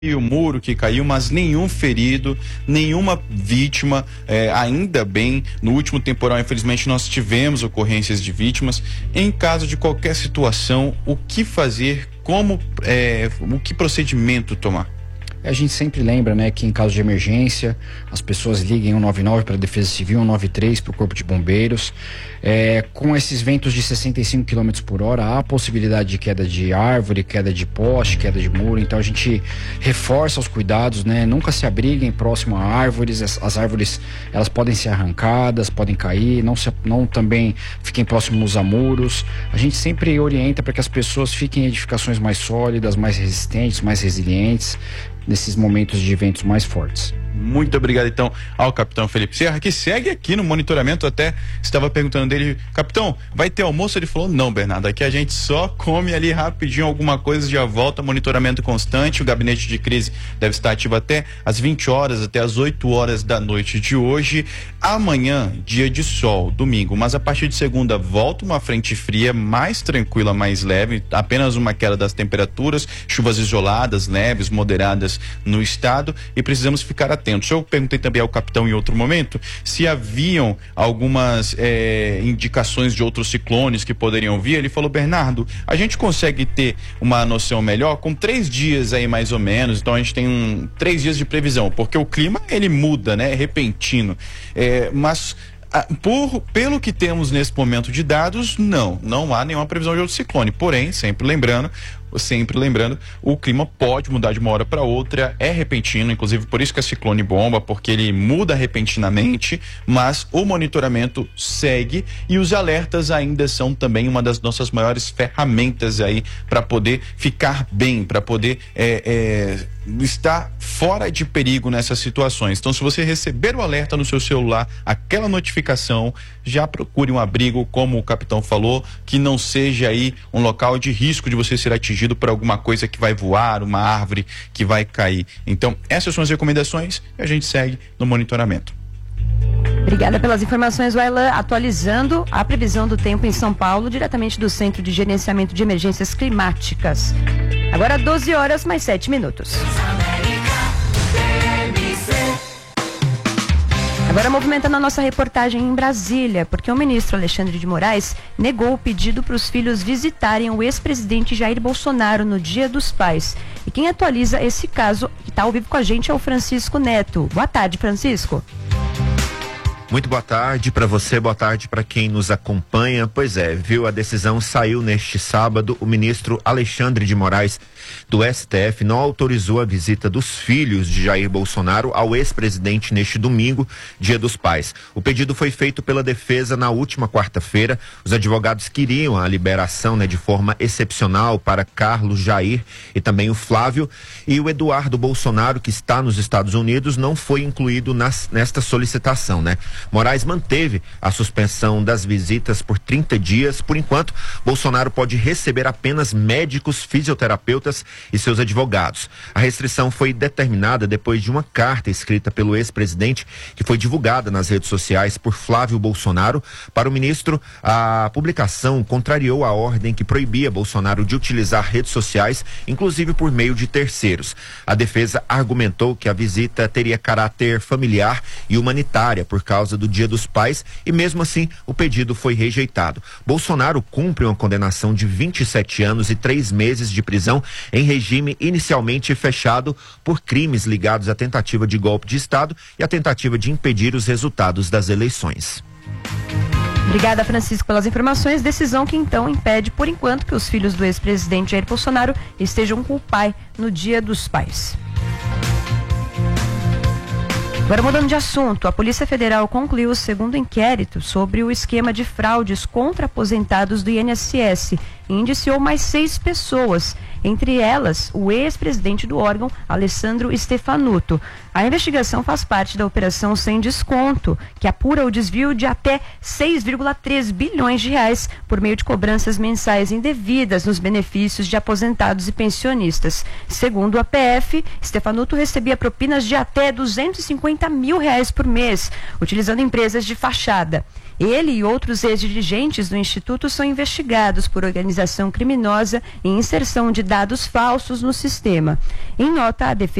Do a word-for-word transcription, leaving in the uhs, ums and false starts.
E o muro que caiu, mas nenhum ferido, nenhuma vítima, é, ainda bem. No último temporal, infelizmente, nós tivemos ocorrências de vítimas. Em caso de qualquer situação, o que fazer, como, é, o que procedimento tomar? A gente sempre lembra, né, que em caso de emergência, as pessoas liguem um nove nove para a Defesa Civil, um nove três para o Corpo de Bombeiros. É, com esses ventos de sessenta e cinco quilômetros por hora, há possibilidade de queda de árvore, queda de poste, queda de muro. Então a gente reforça os cuidados, né? Nunca se abriguem próximo a árvores. As, as árvores, elas podem ser arrancadas, podem cair. Não, se, não também fiquem próximos a muros. A gente sempre orienta para que as pessoas fiquem em edificações mais sólidas, mais resistentes, mais resilientes nesses momentos de ventos mais fortes. Muito obrigado, então, ao capitão Felipe Serra, que segue aqui no monitoramento. Até estava perguntando dele: capitão, vai ter almoço? Ele falou: não, Bernardo, aqui a gente só come ali rapidinho alguma coisa, já volta, monitoramento constante. O gabinete de crise deve estar ativo até às vinte horas, até às oito horas da noite de hoje. Amanhã, dia de sol, domingo, mas a partir de segunda volta uma frente fria, mais tranquila, mais leve, apenas uma queda das temperaturas, chuvas isoladas, leves, moderadas no estado, e precisamos ficar atentos. Eu perguntei também ao capitão em outro momento se haviam algumas é, indicações de outros ciclones que poderiam vir. Ele falou: Bernardo, a gente consegue ter uma noção melhor com três dias aí mais ou menos. Então a gente tem um, três dias de previsão, porque o clima ele muda, né? É repentino. É, mas Por, pelo que temos nesse momento de dados, não, não há nenhuma previsão de outro ciclone. Porém, sempre lembrando, sempre lembrando, o clima pode mudar de uma hora para outra, é repentino, inclusive por isso que é ciclone bomba, porque ele muda repentinamente, mas o monitoramento segue e os alertas ainda são também uma das nossas maiores ferramentas aí para poder ficar bem, para poder é, é, estar fora de perigo nessas situações. Então, se você receber o alerta no seu celular, aquela notificação, já procure um abrigo, como o capitão falou, que não seja aí um local de risco de você ser atingido por alguma coisa que vai voar, uma árvore que vai cair. Então, essas são as recomendações e a gente segue no monitoramento. Obrigada pelas informações, Wailan. Atualizando a previsão do tempo em São Paulo, diretamente do Centro de Gerenciamento de Emergências Climáticas. Agora doze horas mais sete minutos. Agora movimentando a nossa reportagem em Brasília, porque o ministro Alexandre de Moraes negou o pedido para os filhos visitarem o ex-presidente Jair Bolsonaro no Dia dos Pais. E quem atualiza esse caso, que está ao vivo com a gente, é o Francisco Neto. Boa tarde, Francisco. Muito boa tarde para você, boa tarde para quem nos acompanha. Pois é, viu, a decisão saiu neste sábado. O ministro Alexandre de Moraes, do S T F, não autorizou a visita dos filhos de Jair Bolsonaro ao ex-presidente neste domingo, Dia dos Pais. O pedido foi feito pela defesa na última quarta-feira. Os advogados queriam a liberação, né, de forma excepcional para Carlos, Jair e também o Flávio. E o Eduardo Bolsonaro, que está nos Estados Unidos, não foi incluído nas, nesta solicitação, né? Moraes manteve a suspensão das visitas por trinta dias. Por enquanto, Bolsonaro pode receber apenas médicos, fisioterapeutas e seus advogados. A restrição foi determinada depois de uma carta escrita pelo ex-presidente, que foi divulgada nas redes sociais por Flávio Bolsonaro. Para o ministro, a publicação contrariou a ordem que proibia Bolsonaro de utilizar redes sociais, inclusive por meio de terceiros. A defesa argumentou que a visita teria caráter familiar e humanitária por causa do Dia dos Pais, e mesmo assim o pedido foi rejeitado. Bolsonaro cumpre uma condenação de vinte e sete anos e três meses de prisão em regime inicialmente fechado por crimes ligados à tentativa de golpe de Estado e à tentativa de impedir os resultados das eleições. Obrigada, Francisco, pelas informações. Decisão que então impede, por enquanto, que os filhos do ex-presidente Jair Bolsonaro estejam com o pai no Dia dos Pais. Agora, mudando de assunto, a Polícia Federal concluiu o segundo inquérito sobre o esquema de fraudes contra aposentados do I N S S e indiciou mais seis pessoas, entre elas o ex-presidente do órgão, Alessandro Stefanuto. A investigação faz parte da Operação Sem Desconto, que apura o desvio de até seis vírgula três bilhões de reais por meio de cobranças mensais indevidas nos benefícios de aposentados e pensionistas. Segundo a P F, Stefanuto recebia propinas de até duzentos e cinquenta mil reais por mês, utilizando empresas de fachada. Ele e outros ex-dirigentes do Instituto são investigados por organização criminosa e inserção de dados falsos no sistema. Em nota, a defesa